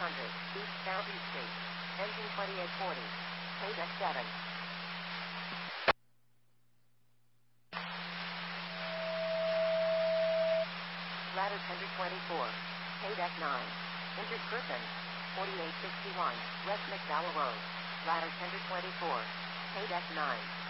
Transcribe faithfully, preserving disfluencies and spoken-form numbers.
hundred, East Southie Street. Engine twenty-eight forty. Pay deck seven. Ladder tender twenty-four. Pay deck nine. Entered Griffin. forty-eight sixty-one. West McDowell Road. Ladder tender twenty-four. Pay deck nine.